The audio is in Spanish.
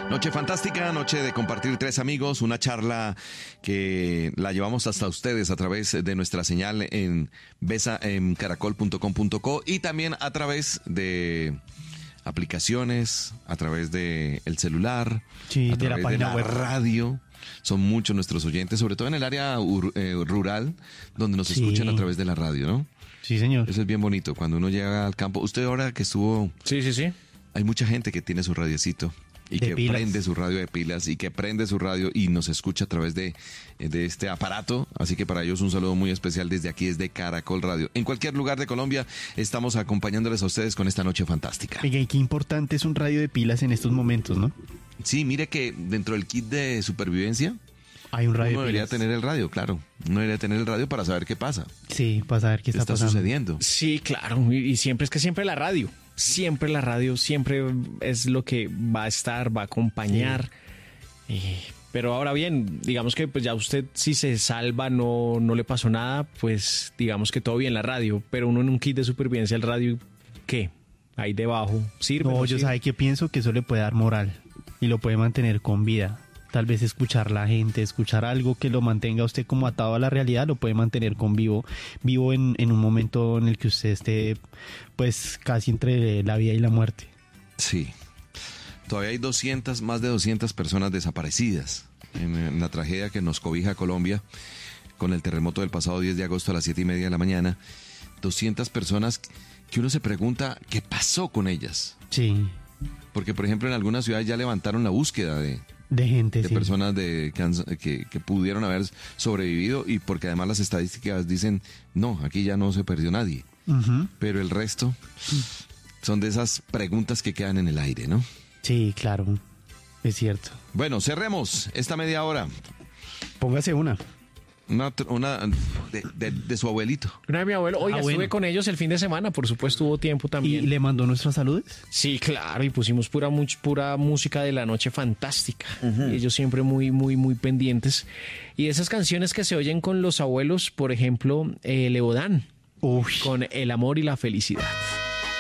Noche fantástica, noche de compartir tres amigos, una charla que la llevamos hasta ustedes a través de nuestra señal en caracol.com.co y también a través de aplicaciones, a través de el celular, sí, a través de la página web, radio. Son muchos nuestros oyentes, sobre todo en el área rural, donde nos escuchan a través de la radio, ¿no? Sí, señor. Eso es bien bonito, cuando uno llega al campo. Usted ahora que estuvo... Sí. Hay mucha gente que tiene su radiecito y de que pilas. prende su radio de pilas y que prende su radio y nos escucha a través de este aparato. Así que para ellos un saludo muy especial desde aquí, desde Caracol Radio. En cualquier lugar de Colombia estamos acompañándoles a ustedes con esta noche fantástica. Oiga, y qué importante es un radio de pilas en estos momentos, ¿no? Sí, mire que dentro del kit de supervivencia hay un radio uno de debería pilas. tener el radio, claro. Uno debería tener el radio para saber qué pasa. Sí, para saber qué está pasando. Sucediendo. Sí, claro. Y siempre la radio. Siempre la radio, siempre es lo que va a estar, va a acompañar. Sí. Pero ahora bien, digamos que pues ya usted si se salva, no le pasó nada, pues digamos que todo bien la radio. Pero uno en un kit de supervivencia, el radio, ¿qué? Ahí debajo, ¿sirve? No, yo sabe que pienso que eso le puede dar moral y lo puede mantener con vida. Tal vez escuchar la gente, escuchar algo que lo mantenga a usted como atado a la realidad, lo puede mantener vivo en un momento en el que usted esté pues casi entre la vida y la muerte. Sí. Todavía hay más de 200 personas desaparecidas en la tragedia que nos cobija Colombia con el terremoto del pasado 10 de agosto a las 7:30 de la mañana. 200 personas que uno se pregunta qué pasó con ellas. Sí. Porque, por ejemplo, en algunas ciudades ya levantaron la búsqueda de gente, sí, personas que pudieron haber sobrevivido, y porque además las estadísticas dicen, no, aquí ya no se perdió nadie. Uh-huh. Pero el resto son de esas preguntas que quedan en el aire, ¿no? Sí, claro, es cierto. Bueno, cerremos esta media hora. Póngase una de su abuelito. Una de mi abuelo. Oiga, estuve con ellos el fin de semana, por supuesto, hubo tiempo también. ¿Y le mandó nuestras saludes? Sí, claro, y pusimos pura música de la noche fantástica. Uh-huh. Ellos siempre muy, muy, muy pendientes. Y esas canciones que se oyen con los abuelos, por ejemplo, Leodán, con El amor y la felicidad.